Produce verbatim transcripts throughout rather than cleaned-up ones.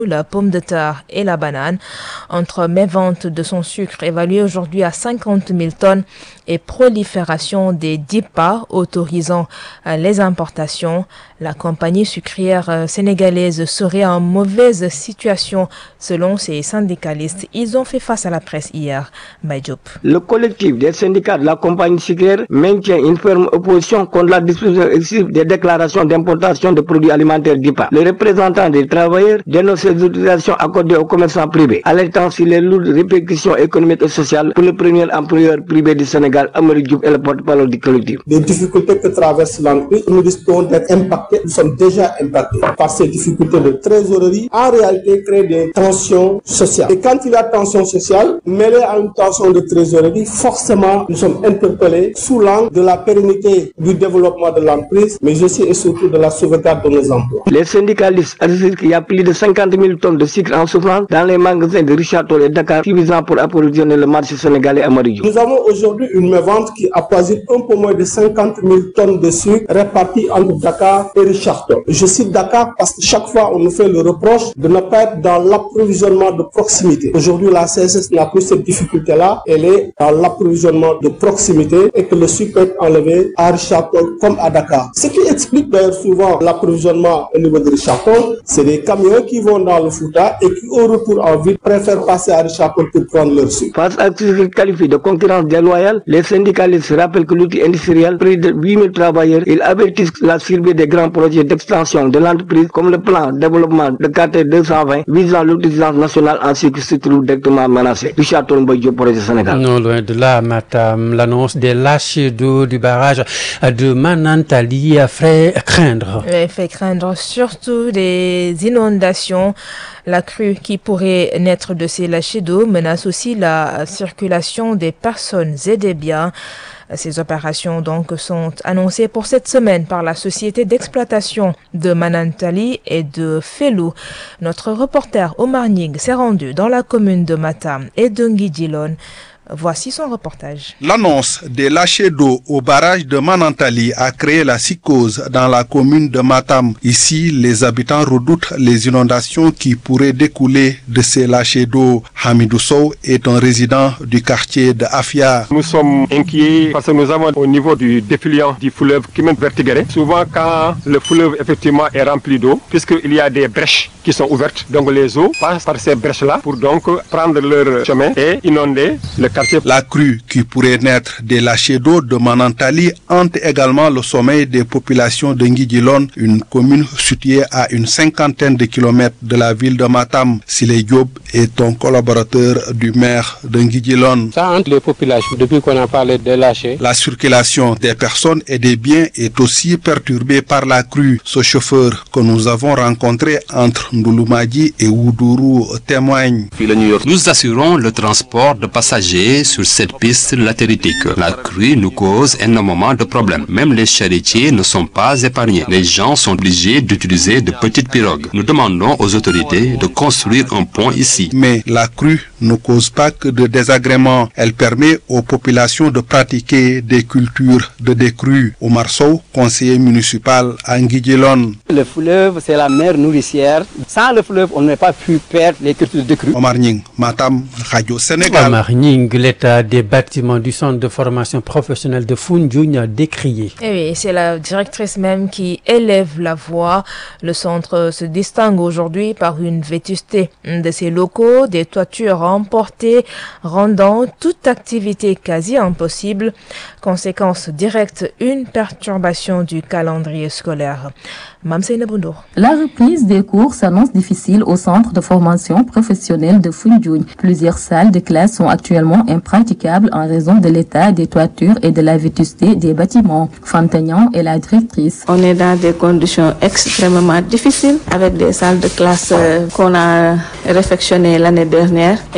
la pomme de terre et la banane. Entre mévente de son sucre évalué aujourd'hui à cinquante mille tonnes et prolifération des D I P A autorisant les importations, la compagnie sucrière sénégalaise serait en mauvaise situation selon ses syndicalistes. Ils ont fait face à la presse hier. Baïdiop. Le collectif des syndicats de la compagnie sucrière maintient une ferme opposition contre la disposition excessive des déclarations d'importation de produits alimentaires D I P A. Le représentant des travailleurs dénonce les autorisations accordées aux commerçants privés, alertant sur les lourdes répercussions économiques et sociales pour le premier employeur privé du Sénégal, Amary Diouf, et le porte-parole du collectif. Les difficultés que traverse l'entreprise, nous risquons d'être impactés, nous sommes déjà impactés par ces difficultés de trésorerie, en réalité créent des tensions sociales. Et quand il y a tension sociale, mêlée à une tension de trésorerie, forcément nous sommes interpellés sous l'angle de la pérennité du développement de l'entreprise, mais aussi et surtout de la sauvegarde de nos emplois. Les syndicalistes assurent qu'il y a plus de cinquante mille tonnes de sucre en souffrance dans les magasins de Richard Toll et Dakar, suffisant pour approvisionner le marché sénégalais à Amary Diouf. Nous avons aujourd'hui une mévente qui avoisine un peu moins de cinquante mille tonnes de sucre réparties entre Dakar et Richard Toll. Je cite Dakar parce que chaque fois on nous fait le reproche de ne pas être dans l'approvisionnement de proximité. Aujourd'hui la C S S n'a plus cette difficulté-là, elle est dans l'approvisionnement de proximité et que le sucre peut être enlevé à Richard Toll comme à Dakar. Ce qui explique d'ailleurs souvent l'approvisionnement au niveau de Richard Toll, c'est des camions qui vont dans le Fouta et qui au retour en ville préfèrent passer à Richard Toll pour prendre leur sucre. Face à ce qui qualifie de concurrence déloyale, les syndicalistes rappellent que l'outil industriel, près de huit mille travailleurs, ils avertissent la survie des grands projets d'extension de l'entreprise comme le plan de développement de K T deux cent vingt visant l'autosuffisance nationale en sucre se trouve directement menacé. Richard Toll, Baïdiop, pour le Sénégal. Non loin de là, Matam, l'annonce des lâchers d'eau du barrage de Manantali a fait craindre. Elle fait craindre surtout des inondations. La crue qui pourrait naître de ces lâchers d'eau menace aussi la circulation des personnes et des biens. Ces opérations donc sont annoncées pour cette semaine par la société d'exploitation de Manantali et de Felou. Notre reporter Omar Ning s'est rendu dans la commune de Matam et de Nguidjilone. Voici son reportage. L'annonce des lâchers d'eau au barrage de Manantali a créé la psychose dans la commune de Matam. Ici, les habitants redoutent les inondations qui pourraient découler de ces lâchers d'eau. Hamidou Sow est un résident du quartier de Afia. Nous sommes inquiets parce que nous avons au niveau du défluent du fleuve qui mène vers Tigré. Souvent, quand le fleuve effectivement est rempli d'eau, puisqu'il y a des brèches qui sont ouvertes, donc les eaux passent par ces brèches-là pour donc prendre leur chemin et inonder le quartier. La crue qui pourrait naître des lâchers d'eau de Manantali hante également le sommeil des populations de Nguidjilone, une commune située à une cinquantaine de kilomètres de la ville de Matam. Sile Diop est un collaborateur du maire de Nguidjilone. Ça hante les populations depuis qu'on a parlé de lâchers. La circulation des personnes et des biens est aussi perturbée par la crue. Ce chauffeur que nous avons rencontré entre Ndouloumadi et Oudourou témoigne. Nous assurons le transport de passagers sur cette piste latéritique. La crue nous cause énormément de problèmes. Même les charretiers ne sont pas épargnés. Les gens sont obligés d'utiliser de petites pirogues. Nous demandons aux autorités de construire un pont ici. Mais la crue ne cause pas que de désagréments. Elle permet aux populations de pratiquer des cultures de décrue. Omar Sow, conseiller municipal à Nguidjilone. Le fleuve, c'est la mer nourricière. Sans le fleuve, on n'aurait pas pu perdre les cultures de décrue. Omar Ning, Matam, Radio Sénégal. Omar Ning, l'état des bâtiments du centre de formation professionnelle de Foundiougne a décrié. Et oui, c'est la directrice même qui élève la voix. Le centre se distingue aujourd'hui par une vétusté de ses locaux, des toitures emportées, rendant toute activité quasi impossible. Conséquence directe, une perturbation du calendrier scolaire. Mamseyna Boundour. La reprise des cours s'annonce difficile au centre de formation professionnelle de Foundiougne. Plusieurs salles de classe sont actuellement impraticables en raison de l'état des toitures et de la vétusté des bâtiments. Fantagnan est la directrice. On est dans des conditions extrêmement difficiles avec des salles de classe euh, qu'on a réfectionnées l'année dernière et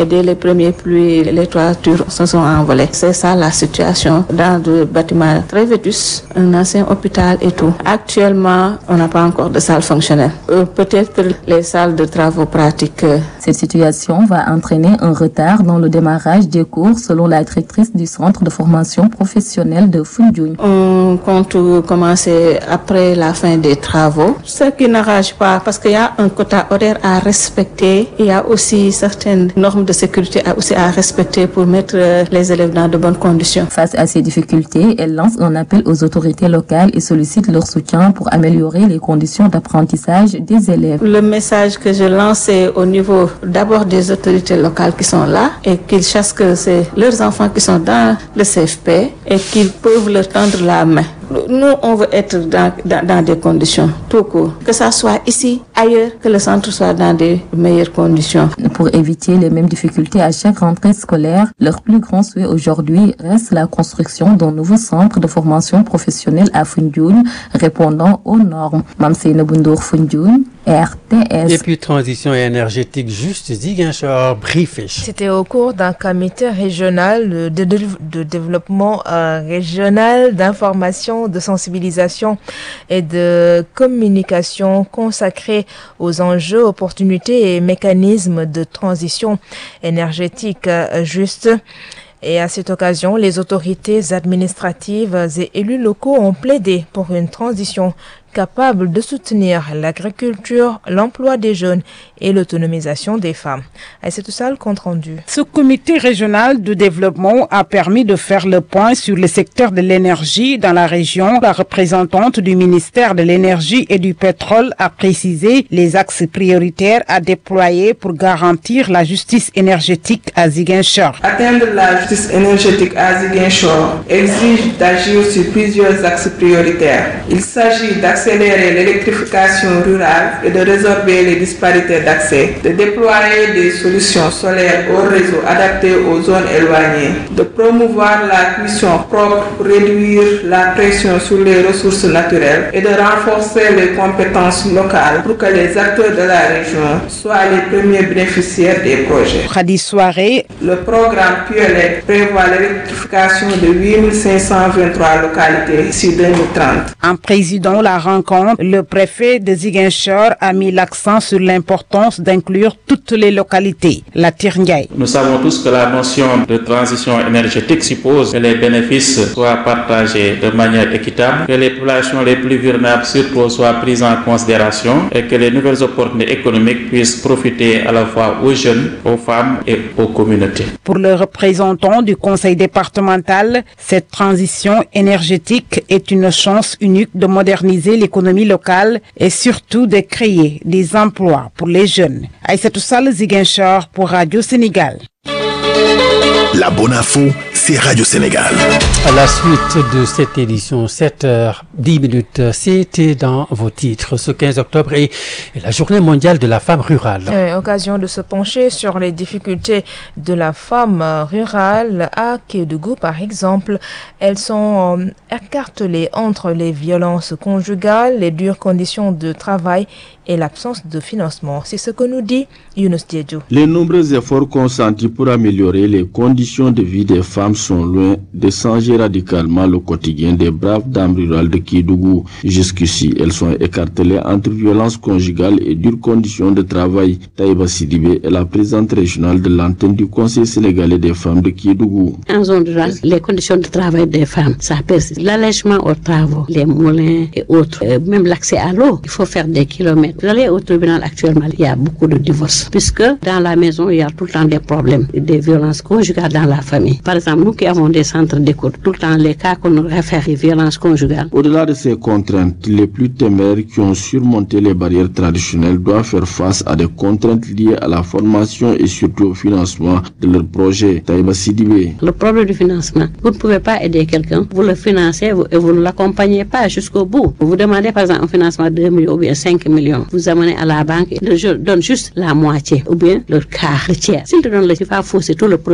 et dès les premières pluies, les toitures se sont envolées. C'est ça la situation dans le bâtiment très vétus, un ancien hôpital et tout. Actuellement, on n'a pas encore de salle fonctionnelle. Euh, peut-être les salles de travaux pratiques. Cette situation va entraîner un retard dans le démarrage des cours selon la directrice du centre de formation professionnelle de Foundiougne. On compte commencer après la fin des travaux, ce qui n'arrange pas parce qu'il y a un quota horaire à respecter. Il y a aussi certaines normes de sécurité à, aussi à respecter pour mettre les élèves dans de bonnes conditions. Face à ces difficultés, elle lance un appel aux autorités locales et sollicite leur soutien pour améliorer les conditions d'apprentissage des élèves. Le message que je lance est au niveau d'abord des autorités locales qui sont là et qu'ils chassent que c'est leurs enfants qui sont dans le C F P et qu'ils peuvent leur tendre la main. Nous, on veut être dans, dans, dans des conditions tout court. Que ça soit ici, ailleurs, que le centre soit dans des meilleures conditions. Pour éviter les mêmes difficultés à chaque rentrée scolaire, leur plus grand souhait aujourd'hui reste la construction d'un nouveau centre de formation professionnelle à Foundiougne, répondant aux normes. Mamseyna Bundour Foundiougne, R T S. Et puis transition énergétique juste, Ziguinchor, Brifish. C'était au cours d'un comité régional de, de, de développement euh, régional d'information, de sensibilisation et de communication consacré aux enjeux, opportunités et mécanismes de transition énergétique euh, juste. Et à cette occasion, les autorités administratives et élus locaux ont plaidé pour une transition capable de soutenir l'agriculture, l'emploi des jeunes et l'autonomisation des femmes. Et c'est tout ça le compte rendu. Ce comité régional de développement a permis de faire le point sur le secteur de l'énergie dans la région. La représentante du ministère de l'énergie et du pétrole a précisé les axes prioritaires à déployer pour garantir la justice énergétique à Ziguinchor. Atteindre la justice énergétique à Ziguinchor exige d'agir sur plusieurs axes prioritaires. Il s'agit d'accélérer l'électrification rurale et de résorber les disparités d'accès, de déployer des solutions solaires au réseau adaptées aux zones éloignées, de promouvoir la cuisson propre pour réduire la pression sur les ressources naturelles et de renforcer les compétences locales pour que les acteurs de la région soient les premiers bénéficiaires des projets. Khadi Soirée. Le programme Piolet prévoit l'électrification de huit mille cinq cent vingt-trois localités d'ici deux mille trente. En président la rencontre, le préfet de Ziguinchor a mis l'accent sur l'importance d'inclure toutes les localités. La Tirngaï. Nous savons tous que la notion de transition énergétique suppose que les bénéfices soient partagés de manière équitable, que les populations les plus vulnérables surtout soient prises en considération et que les nouvelles opportunités économiques puissent profiter à la fois aux jeunes, aux femmes et aux communautés. Pour le représentant du conseil départemental, cette transition énergétique est une chance unique de moderniser l'économie locale et surtout de créer des emplois pour les jeunes. Aïssatou Sall, Ziguinchor pour Radio Sénégal. La bonne info, c'est Radio Sénégal. À la suite de cette édition, sept heures dix minutes, c'était dans vos titres. Ce quinze octobre est la journée mondiale de la femme rurale. Euh, occasion de se pencher sur les difficultés de la femme rurale à Kédougou, par exemple. Elles sont euh, écartelées entre les violences conjugales, les dures conditions de travail et l'absence de financement. C'est ce que nous dit Younous Diédou. Les nombreux efforts consentis pour améliorer les conditions de vie des femmes sont loin de changer radicalement le quotidien des braves dames rurales de Kédougou. Jusqu'ici, elles sont écartelées entre violences conjugales et dures conditions de travail. Taïba Sidibé est la présidente régionale de l'antenne du Conseil sénégalais des femmes de Kédougou. En zone rurale, les conditions de travail des femmes, ça persiste. L'allègement aux travaux, les moulins et autres, euh, même l'accès à l'eau, il faut faire des kilomètres. Vous allez au tribunal actuellement, il y a beaucoup de divorces, puisque dans la maison, il y a tout le temps des problèmes, des violences conjugales dans la famille. Par exemple, nous qui avons des centres d'écoute, tout le temps les cas qu'on nous réfère des violences conjugales. Au-delà de ces contraintes, les plus téméraires qui ont surmonté les barrières traditionnelles doivent faire face à des contraintes liées à la formation et surtout au financement de leurs projets. Taïba Sidibé. Le problème du financement, vous ne pouvez pas aider quelqu'un, vous le financez vous, et vous ne l'accompagnez pas jusqu'au bout. Vous demandez par exemple un financement de deux millions ou bien cinq millions. Vous amenez à la banque et le jeu donne juste la moitié ou bien le quart, le tiers. S'il te donne le, il va fausser tout le processus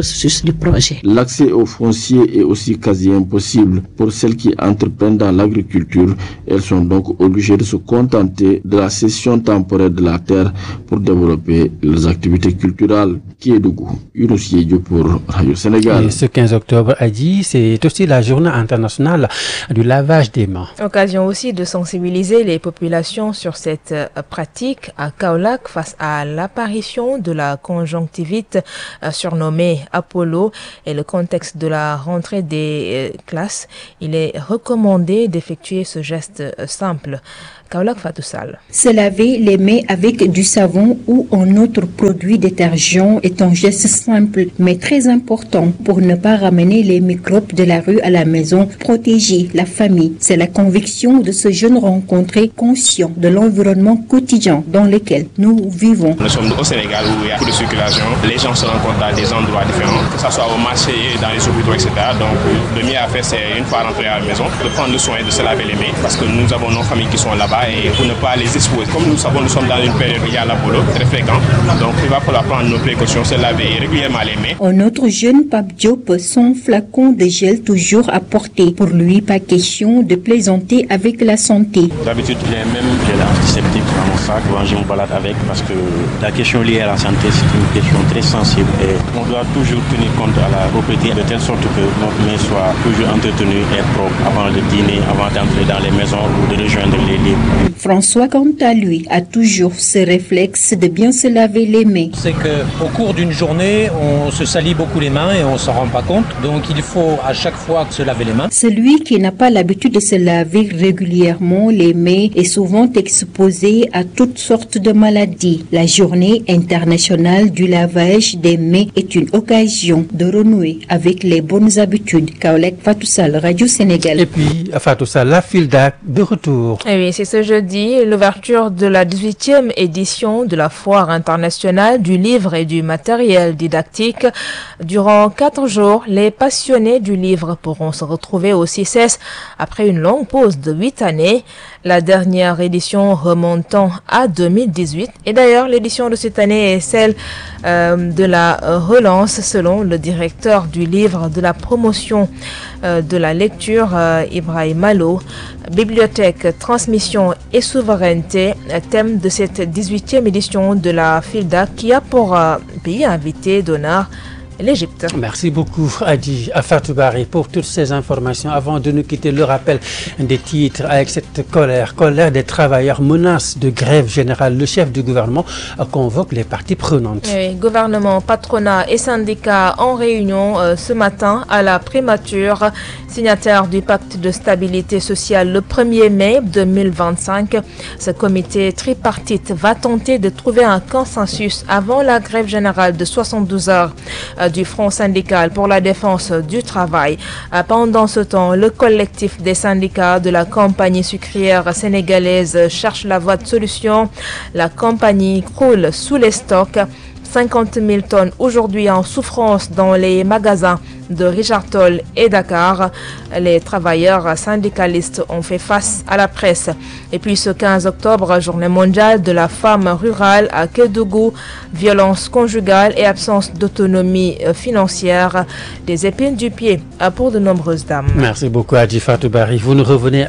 du projet. L'accès au foncier est aussi quasi impossible pour celles qui entreprennent dans l'agriculture. Elles sont donc obligées de se contenter de la cession temporaire de la terre pour développer leurs activités culturelles. Kédougou, Younous Diop pour Radio Sénégal. Et ce quinze octobre a dit, c'est aussi la journée internationale du lavage des mains. Occasion aussi de sensibiliser les populations sur cette pratique à Kaolack face à l'apparition de la conjonctivite surnommée Apollo et le contexte de la rentrée des classes. Il est recommandé d'effectuer ce geste simple. Kaolack Fatou Sall. Se laver les mains avec du savon ou un autre produit détergent est un geste simple mais très important pour ne pas ramener les microbes de la rue à la maison, protéger la famille. C'est la conviction de ce jeune rencontré conscient de l'environnement quotidien dans lequel nous vivons. Nous sommes au Sénégal où il y a beaucoup de circulation. Les gens se rencontrent à des endroits différents, que ce soit au marché, dans les hôpitaux, et cetera. Donc le mieux à faire, c'est une fois rentré à la maison, de prendre le soin de se laver les mains parce que nous avons nos familles qui sont là-bas et pour ne pas les exposer. Comme nous savons, nous sommes dans une période où il y a l'Apollo, très fréquent. Donc il va falloir prendre nos précautions, se laver régulièrement les mains. Un autre jeune, Pape Diop, son flacon de gel toujours à portée. Pour lui, pas question de plaisanter avec la santé. D'habitude, il y a même gel antiseptique dans mon sac. Quand je me balade avec parce que la question liée à la santé, c'est une question très sensible et on doit toujours tenir compte à la propriété de telle sorte que notre main soit toujours entretenue et propre avant le dîner, avant d'entrer dans les maisons ou de rejoindre les lits. François, quant à lui, a toujours ce réflexe de bien se laver les mains. C'est qu'au cours d'une journée, on se salit beaucoup les mains et on ne s'en rend pas compte. Donc il faut à chaque fois se laver les mains. Celui qui n'a pas l'habitude de se laver régulièrement les mains est souvent exposé à toutes sortes de maladies. La journée internationale du lavage des mains est une occasion de renouer avec les bonnes habitudes. Kaolack Fatou Sall, Radio Sénégal. Et puis, Fatou Sall, la file d'acte de retour. Et oui, c'est ce jeudi, l'ouverture de la dix-huitième édition de la Foire internationale du livre et du matériel didactique. Durant quatre jours, les passionnés du livre pourront se retrouver au C I C E S après une longue pause de huit années. La dernière édition remontant à deux mille dix-huit. Et d'ailleurs, l'édition de cette année est celle euh, de la relance, selon le directeur du livre, de la promotion euh, de la lecture, euh, Ibrahim Malo. Bibliothèque, transmission et souveraineté, thème de cette dix-huitième édition de la FILDA qui a pour euh, pays invité d'honneur l'Égypte. Merci beaucoup Adi Fatou Barry pour toutes ces informations. Avant de nous quitter, le rappel des titres avec cette colère, colère des travailleurs, menace de grève générale. Le chef du gouvernement convoque les parties prenantes. Oui, gouvernement, patronat et syndicats en réunion euh, ce matin à la primature, signataire du pacte de stabilité sociale le premier mai deux mille vingt-cinq. Ce comité tripartite va tenter de trouver un consensus avant la grève générale de soixante-douze heures euh, du Front syndical pour la défense du travail. Pendant ce temps, le collectif des syndicats de la compagnie sucrière sénégalaise cherche la voie de solution. La compagnie croule sous les stocks. cinquante mille tonnes aujourd'hui en souffrance dans les magasins de Richard Toll et Dakar. Les travailleurs syndicalistes ont fait face à la presse. Et puis ce quinze octobre, journée mondiale de la femme rurale à Kédougou, violence conjugale et absence d'autonomie financière, des épines du pied pour de nombreuses dames. Merci beaucoup Adji Fatou Barry. Vous nous revenez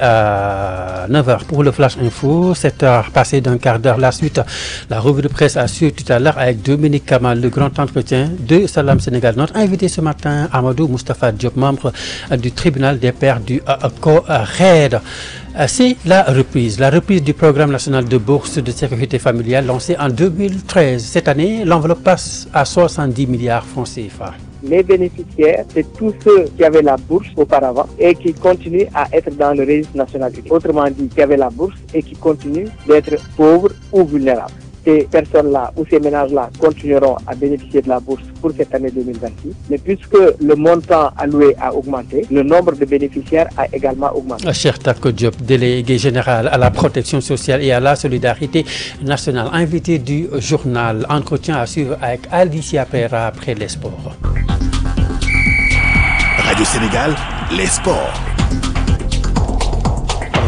à neuf heures pour le Flash Info, sept heures passées d'un quart d'heure. La suite, la revue de presse a su tout à l'heure avec Dominique Kamal, le grand entretien de Salam Sénégal. Notre invité ce matin, Amadou Moustapha Diop, membre du tribunal des pairs du CORED. C'est la reprise, la reprise du programme national de bourse de sécurité familiale lancé en deux mille treize. Cette année, l'enveloppe passe à soixante-dix milliards francs C F A. Les bénéficiaires, c'est tous ceux qui avaient la bourse auparavant et qui continuent à être dans le registre national unique. Autrement dit, qui avaient la bourse et qui continuent d'être pauvres ou vulnérables. Ces personnes-là ou ces ménages-là continueront à bénéficier de la bourse pour cette année deux mille vingt-six. Mais puisque le montant alloué a augmenté, le nombre de bénéficiaires a également augmenté. Cher Tako Diop, délégué général à la protection sociale et à la solidarité nationale, invité du journal. Entretien à suivre avec Alicia Pera après les sports. Radio Sénégal, les sports.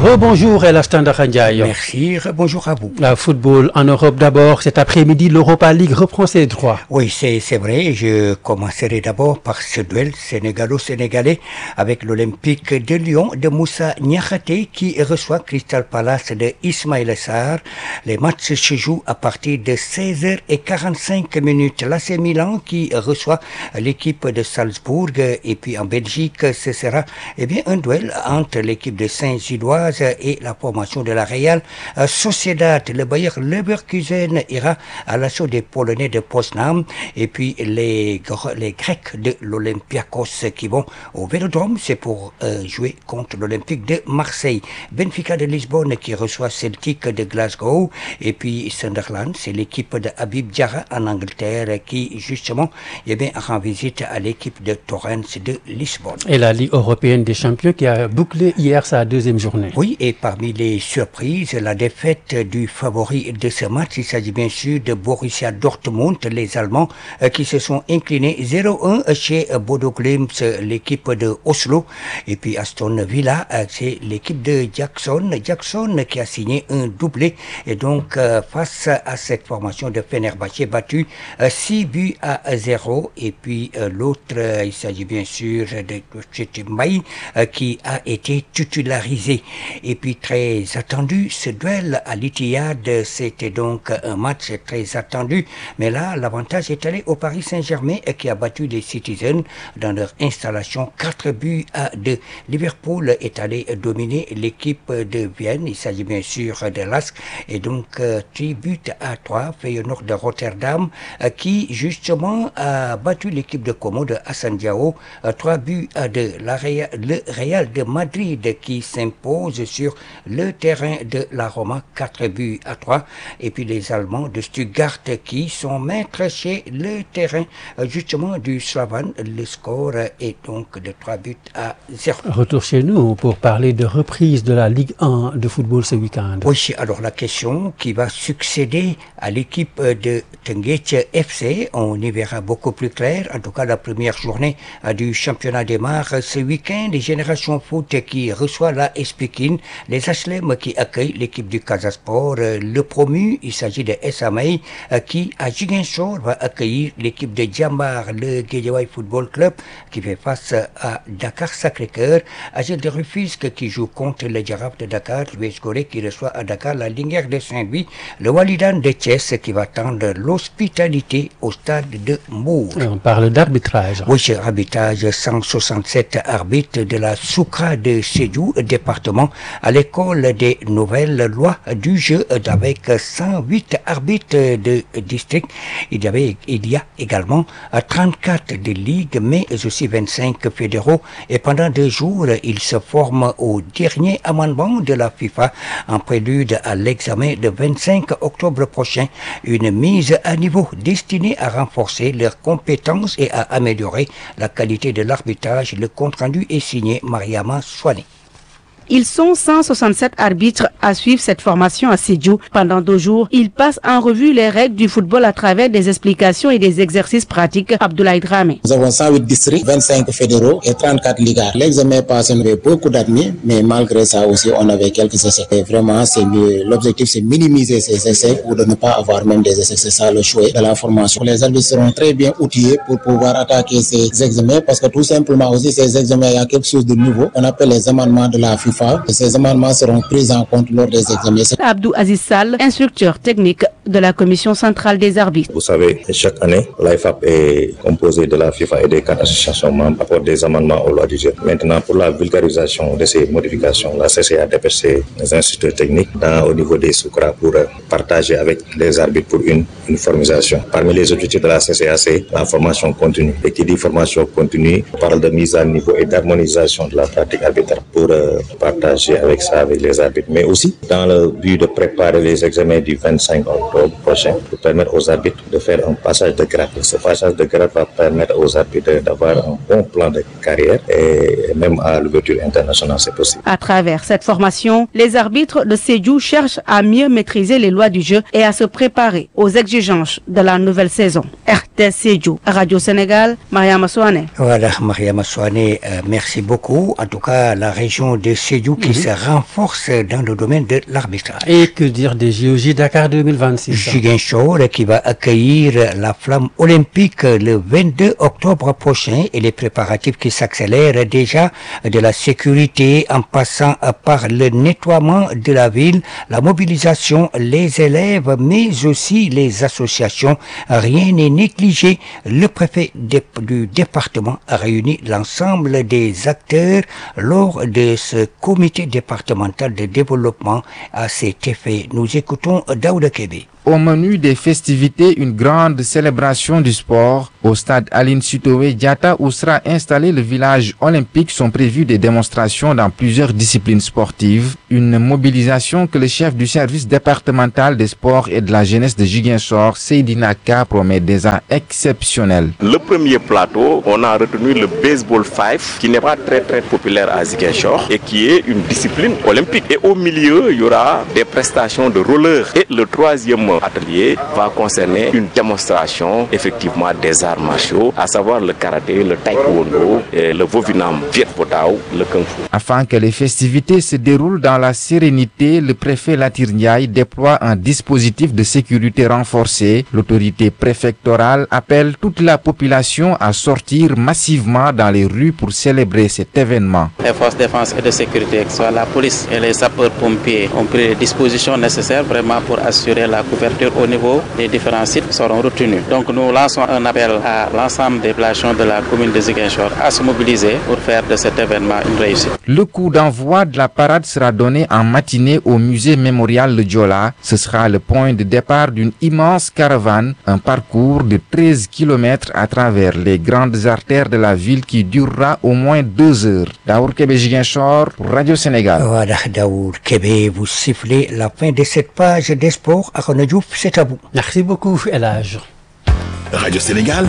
Rebonjour El Hassan Ndiaye. Merci, bonjour à vous. Le football en Europe d'abord. Cet après-midi, l'Europa League reprend ses droits. Oui, c'est c'est vrai. Je commencerai d'abord par ce duel sénégalo-sénégalais avec l'Olympique de Lyon de Moussa Niakhaté qui reçoit Crystal Palace de Ismaïla Sarr. Les matchs se jouent à partir de seize heures quarante-cinq minutes. L'A C Milan qui reçoit l'équipe de Salzbourg et puis en Belgique, ce sera eh bien un duel entre l'équipe de Saint-Gilloise et la formation de la Real Sociedad. Le Bayer Leverkusen ira à l'assaut des Polonais de Poznan et puis les, les Grecs de l'Olympiakos qui vont au Vélodrome, c'est pour euh, jouer contre l'Olympique de Marseille. Benfica de Lisbonne qui reçoit Celtic de Glasgow et puis Sunderland, c'est l'équipe de Habib Diarra en Angleterre qui justement eh bien, rend visite à l'équipe de Torrens de Lisbonne. Et la Ligue européenne des champions qui a bouclé hier sa deuxième journée. Oui, et parmi les surprises, la défaite du favori de ce match, il s'agit bien sûr de Borussia Dortmund, les Allemands euh, qui se sont inclinés zéro un chez euh, Bodo Glimt, l'équipe de Oslo, et puis Aston Villa, euh, c'est l'équipe de Jackson, Jackson qui a signé un doublé, et donc euh, face à cette formation de Fenerbahçe battue euh, six buts à zéro, et puis euh, l'autre, euh, il s'agit bien sûr de Chetimbay euh, qui a été titularisé. Et puis très attendu, ce duel à l'Etihad, c'était donc un match très attendu. Mais là, l'avantage est allé au Paris Saint-Germain qui a battu les Citizens dans leur installation quatre buts à deux. Liverpool est allé dominer l'équipe de Vienne. Il s'agit bien sûr de l'A S K. Et donc, trois buts à trois. Feyenoord de Rotterdam qui justement a battu l'équipe de Como de Hassan Diao. trois buts à deux. La Real, le Real de Madrid qui s'impose sur le terrain de la Roma, quatre buts à trois. Et puis les Allemands de Stuttgart qui sont maîtres chez le terrain justement du Slavan. Le score est donc de trois buts à zéro. Retour chez nous pour parler de reprise de la Ligue un de football ce week-end. Oui, alors la question qui va succéder à l'équipe de Teungueth F C, on y verra beaucoup plus clair. En tout cas, la première journée du championnat démarre ce week-end. Les Générations Foot qui reçoit la S Pékin, les H L M qui accueillent l'équipe du Casasport, le promu, il s'agit de S A M A qui à Ziguinchor va accueillir l'équipe de Djambar, le Guédiawaye Football Club qui fait face à Dakar Sacré-Cœur, Agile de Rufisque qui joue contre le Djarab de Dakar, l'U S Gorée qui reçoit à Dakar la Linguère de Saint-Louis, le Walidan de Thiès qui va tendre l'hospitalité au stade de Mour. On parle d'arbitrage. Oui, c'est arbitrage, cent soixante-sept arbitres de la Soukra de Sédhiou, département, à l'école des nouvelles lois du jeu avec cent huit arbitres de district. Il y avait, il y a également trente-quatre de ligues, mais aussi vingt-cinq fédéraux. Et pendant deux jours, ils se forment au dernier amendement de la FIFA en prélude à l'examen de vingt-cinq octobre prochain. Une mise à niveau destinée à renforcer leurs compétences et à améliorer la qualité de l'arbitrage. Le compte-rendu est signé Mariama Souani. Ils sont cent soixante-sept arbitres à suivre cette formation à Sédhiou. Pendant deux jours, ils passent en revue les règles du football à travers des explications et des exercices pratiques. Abdoulaye Dramé. Nous avons cent huit districts, vingt-cinq fédéraux et trente-quatre ligas. L'examen passé, on avait beaucoup d'admis, mais malgré ça aussi, on avait quelques essais. Et vraiment, c'est mieux. L'objectif, c'est minimiser ces essais ou de ne pas avoir même des essais. C'est ça le choix de la formation. Les arbitres seront très bien outillés pour pouvoir attaquer ces examens parce que tout simplement aussi, ces examens, il y a quelque chose de nouveau. On appelle les amendements de la FIFA. Et ces amendements seront pris en compte lors des examens. Abdou Aziz Sall, instructeur technique de la Commission centrale des arbitres. Vous savez, chaque année, l'A F A P est composée de la FIFA et des quatre associations membres pour des amendements aux lois du jeu. Maintenant, pour la vulgarisation de ces modifications, la C C A dépêché les instituteurs techniques dans, au niveau des Soukra pour partager avec les arbitres pour une uniformisation. Parmi les objectifs de la C C A, c'est la formation continue. Et qui dit formation continue parle de mise à niveau et d'harmonisation de la pratique arbitrale pour euh, partager avec ça, avec les arbitres. Mais aussi dans le but de préparer les examens du vingt-cinq octobre prochain pour permettre aux arbitres de faire un passage de grade. Ce passage de grade va permettre aux arbitres d'avoir un bon plan de carrière et même à l'ouverture internationale, c'est possible. À travers cette formation, les arbitres de Sédhiou cherchent à mieux maîtriser les lois du jeu et à se préparer aux exigences de la nouvelle saison. R T c'était Sédhiou. Radio Sénégal, Mariama Souane. Voilà, Mariama Souane, euh, merci beaucoup. En tout cas, la région de Sédhiou qui mm-hmm. se renforce dans le domaine de l'arbitrage. Et que dire des J O J Dakar deux mille vingt-six? Ziguinchor qui va accueillir la flamme olympique le vingt-deux octobre prochain et les préparatifs qui s'accélèrent déjà, de la sécurité en passant par le nettoiement de la ville, la mobilisation, les élèves, mais aussi les associations. Rien n'est négligé. Le préfet de, du département a réuni l'ensemble des acteurs lors de ce comité départemental de développement. À cet effet, nous écoutons Daouda Kébé. Au menu des festivités, une grande célébration du sport. Au stade Aline Sitoé Diatta, où sera installé le village olympique, sont prévues des démonstrations dans plusieurs disciplines sportives. Une mobilisation que le chef du service départemental des sports et de la jeunesse de Ziguinchor, Seydina Ka, promet déjà exceptionnel. Le premier plateau, on a retenu le baseball five, qui n'est pas très très populaire à Ziguinchor et qui est une discipline olympique. Et au milieu, il y aura des prestations de roller. Et le troisième atelier va concerner une démonstration effectivement des arts martiaux, à savoir le karaté, le taekwondo, et le vovinam viet vo dao, le kung fu. Afin que les festivités se déroulent dans la sérénité, le préfet Latir Ndiaye déploie un dispositif de sécurité renforcé. L'autorité préfectorale appelle toute la population à sortir massivement dans les rues pour célébrer cet événement. Les forces de défense et de sécurité, que ce soit la police et les sapeurs-pompiers, ont pris les dispositions nécessaires vraiment pour assurer la couverture au niveau des différents sites seront retenus. Donc nous lançons un appel à l'ensemble des populations de la commune de Ziguinchor à se mobiliser pour faire de cet événement une réussite. Le coup d'envoi de la parade sera donné en matinée au musée mémorial Le Diola. Ce sera le point de départ d'une immense caravane, un parcours de treize kilomètres à travers les grandes artères de la ville qui durera au moins deux heures. Daour Kébé Ziguinchor pour Radio Sénégal. Voilà, Daour Kébé, vous sifflez la fin de cette page des sports. À Diouf, c'est à vous. Merci beaucoup, Elage. Radio Sénégal.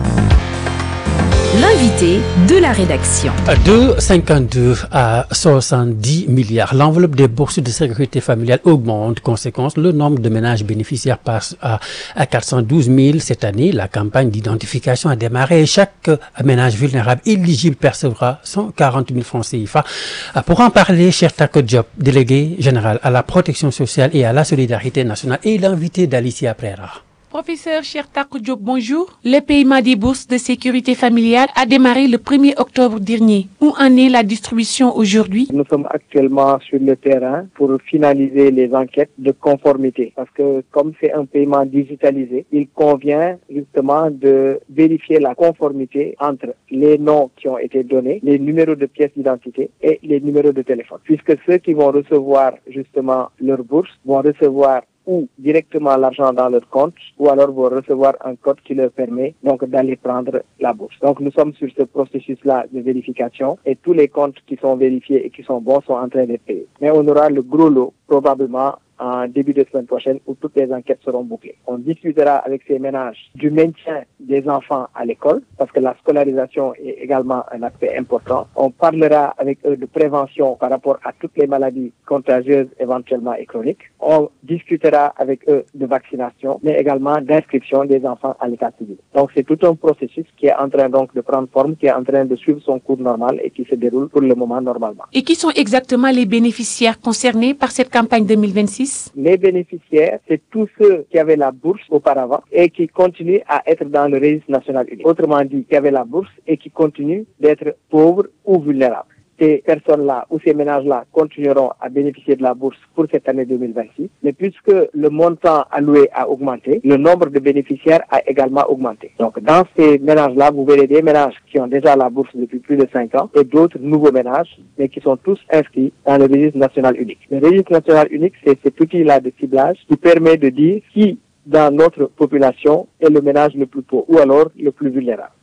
L'invité de la rédaction. De cinquante-deux à soixante-dix milliards. L'enveloppe des bourses de sécurité familiale augmente. Conséquence, le nombre de ménages bénéficiaires passe à, à quatre cent douze mille cette année. La campagne d'identification a démarré et chaque ménage vulnérable éligible percevra cent quarante mille francs C I F A. Pour en parler, Cheikh Tako Diop, délégué général à la protection sociale et à la solidarité nationale, et l'invité d'Alicia Prera. Professeur Cheikh Tako Diop, bonjour. Le paiement des bourses de sécurité familiale a démarré le premier octobre dernier. Où en est la distribution aujourd'hui? Nous sommes actuellement sur le terrain pour finaliser les enquêtes de conformité. Parce que comme c'est un paiement digitalisé, il convient justement de vérifier la conformité entre les noms qui ont été donnés, les numéros de pièces d'identité et les numéros de téléphone. Puisque ceux qui vont recevoir justement leur bourse vont recevoir ou directement l'argent dans leur compte, ou alors vont recevoir un code qui leur permet donc d'aller prendre la bourse. Donc nous sommes sur ce processus-là de vérification et tous les comptes qui sont vérifiés et qui sont bons sont en train d'être payés. Mais on aura le gros lot probablement en début de semaine prochaine où toutes les enquêtes seront bouclées. On discutera avec ces ménages du maintien des enfants à l'école parce que la scolarisation est également un aspect important. On parlera avec eux de prévention par rapport à toutes les maladies contagieuses éventuellement et chroniques. On discutera avec eux de vaccination mais également d'inscription des enfants à l'état civil. Donc c'est tout un processus qui est en train donc de prendre forme, qui est en train de suivre son cours normal et qui se déroule pour le moment normalement. Et qui sont exactement les bénéficiaires concernés par cette campagne deux mille vingt-six? Les bénéficiaires, c'est tous ceux qui avaient la bourse auparavant et qui continuent à être dans le registre national unique. Autrement dit, qui avaient la bourse et qui continuent d'être pauvres ou vulnérables. Ces personnes-là ou ces ménages-là continueront à bénéficier de la bourse pour cette année deux mille vingt-six. Mais puisque le montant alloué a augmenté, le nombre de bénéficiaires a également augmenté. Donc dans ces ménages-là, vous verrez des ménages qui ont déjà la bourse depuis plus de cinq ans et d'autres nouveaux ménages, mais qui sont tous inscrits dans le registre national unique. Le registre national unique, c'est cet outil-là de ciblage qui permet de dire qui dans notre population est le ménage le plus pauvre ou alors le plus vulnérable.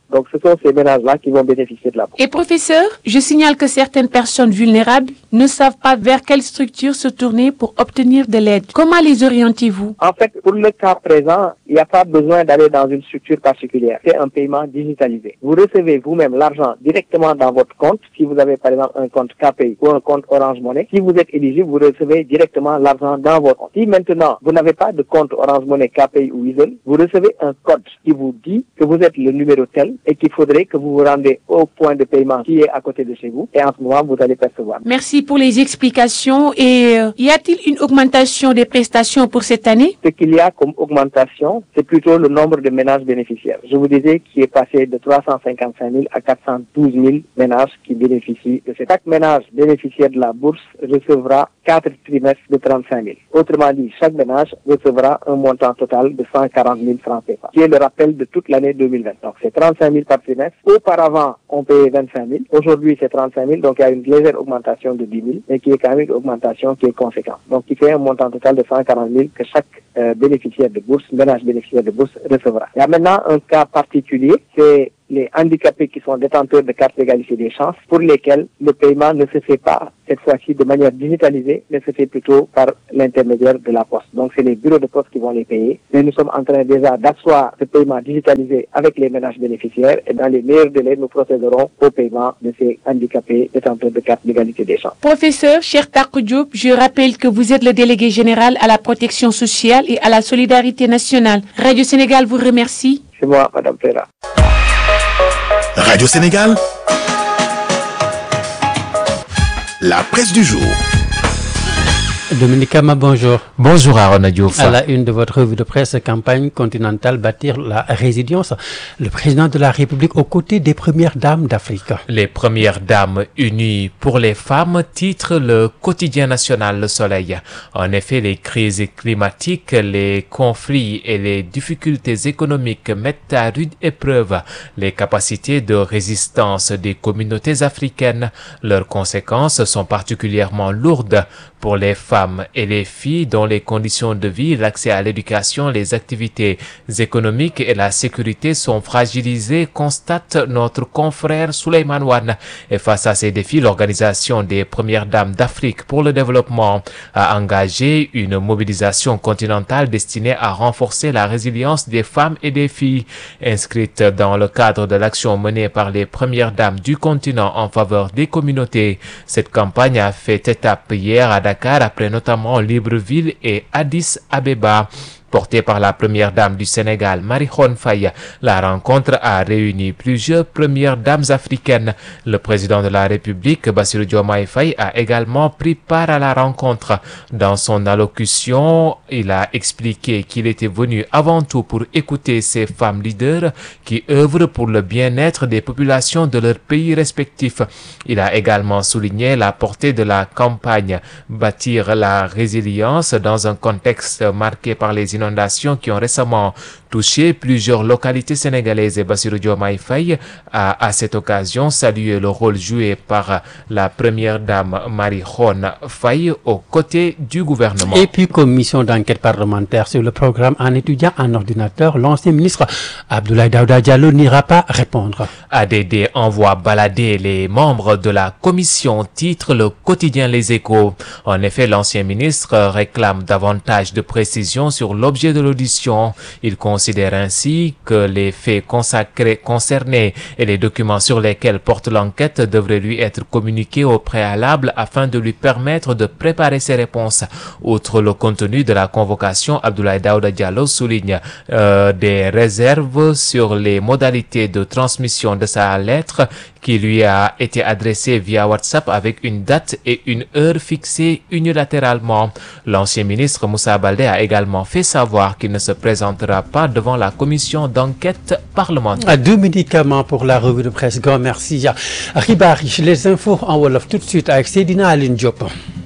Donc ce sont ces ménages-là qui vont bénéficier de la bourse. Et professeur, je signale que certaines personnes vulnérables ne savent pas vers quelle structure se tourner pour obtenir de l'aide. Comment les orientez-vous? En fait, pour le cas présent, il n'y a pas besoin d'aller dans une structure particulière. C'est un paiement digitalisé. Vous recevez vous-même l'argent directement dans votre compte. Si vous avez par exemple un compte K P I ou un compte Orange Money, si vous êtes éligible, vous recevez directement l'argent dans votre compte. Si maintenant vous n'avez pas de compte Orange Money, K P I ou Wizall, vous recevez un code qui vous dit que vous êtes le numéro tel et qu'il faudrait que vous vous rendez au point de paiement qui est à côté de chez vous. Et en ce moment, vous allez percevoir. Merci pour les explications. Et euh, y a-t-il une augmentation des prestations pour cette année? Ce qu'il y a comme augmentation, c'est plutôt le nombre de ménages bénéficiaires. Je vous disais qui est passé de trois cent cinquante-cinq mille à quatre cent douze mille ménages qui bénéficient de cette. Chaque ménage bénéficiaire de la bourse recevra quatre trimestres de trente-cinq mille. Autrement dit, chaque ménage recevra un montant total de cent quarante mille francs C F A, qui est le rappel de toute l'année deux mille vingt. Donc c'est trente-cinq mille par trimestre. Auparavant, on payait vingt-cinq mille. Aujourd'hui, c'est trente-cinq mille. Donc il y a une légère augmentation de dix mille, mais qui est quand même une augmentation qui est conséquente. Donc qui fait un montant total de cent quarante mille que chaque euh, bénéficiaire de bourse, ménage bénéficiaire de bourse recevra. Il y a maintenant un cas particulier, c'est les handicapés qui sont détenteurs de carte d'égalité des chances, pour lesquels le paiement ne se fait pas cette fois-ci de manière digitalisée, mais se fait plutôt par l'intermédiaire de la poste. Donc c'est les bureaux de poste qui vont les payer. Mais nous sommes en train déjà d'asseoir ce paiement digitalisé avec les ménages bénéficiaires et dans les meilleurs délais, nous procéderons au paiement de ces handicapés détenteurs de carte d'égalité des chances. Professeur Chertakou Diop, je rappelle que vous êtes le délégué général à la protection sociale et à la solidarité nationale. Radio Sénégal vous remercie. C'est moi, Madame Ferra. Radio Sénégal, la presse du jour. Dominique Kama, bonjour. Bonjour Arona Diouf. À la une de votre revue de presse, campagne continentale bâtir la résilience. Le président de la République aux côtés des premières dames d'Afrique. Les premières dames unies pour les femmes, titre le quotidien national Le Soleil. En effet, les crises climatiques, les conflits et les difficultés économiques mettent à rude épreuve les capacités de résistance des communautés africaines. Leurs conséquences sont particulièrement lourdes pour les femmes et les filles dont les conditions de vie, l'accès à l'éducation, les activités économiques et la sécurité sont fragilisées, constate notre confrère Souleymane Wane. Et face à ces défis, l'Organisation des Premières Dames d'Afrique pour le développement a engagé une mobilisation continentale destinée à renforcer la résilience des femmes et des filles. Inscrite dans le cadre de l'action menée par les Premières Dames du continent en faveur des communautés, cette campagne a fait étape hier à Dakar, après notamment Libreville et Addis Abeba. Portée par la première dame du Sénégal, Marie-Khone Faye, la rencontre a réuni plusieurs premières dames africaines. Le président de la République, Bassirou Diomaye Faye, a également pris part à la rencontre. Dans son allocution, il a expliqué qu'il était venu avant tout pour écouter ces femmes leaders qui œuvrent pour le bien-être des populations de leurs pays respectifs. Il a également souligné la portée de la campagne Bâtir la résilience dans un contexte marqué par les inondations qui ont récemment touché plusieurs localités sénégalaises. Et Bassirou Diomaye Faye a à cette occasion salué le rôle joué par la première dame Marie-Khone Faye aux côtés du gouvernement. Et puis commission d'enquête parlementaire sur le programme en étudiant en ordinateur, l'ancien ministre Abdoulaye Daouda Diallo n'ira pas répondre. A D D envoie balader les membres de la commission, titre le quotidien Les Échos. En effet, l'ancien ministre réclame davantage de précisions sur l'objet de l'audition. Il considère ainsi que les faits consacrés, concernés et les documents sur lesquels porte l'enquête devraient lui être communiqués au préalable afin de lui permettre de préparer ses réponses. Outre le contenu de la convocation, Abdoulaye Daouda Diallo souligne euh, des réserves sur les modalités de transmission de sa lettre qui lui a été adressée via WhatsApp avec une date et une heure fixées unilatéralement. L'ancien ministre Moussa Baldé a également fait savoir qu'il ne se présentera pas devant la commission d'enquête parlementaire. À deux médicaments pour la revue de presse. Grand merci. Ribari, les infos en Wolof tout de suite avec Seydina Aline Diop.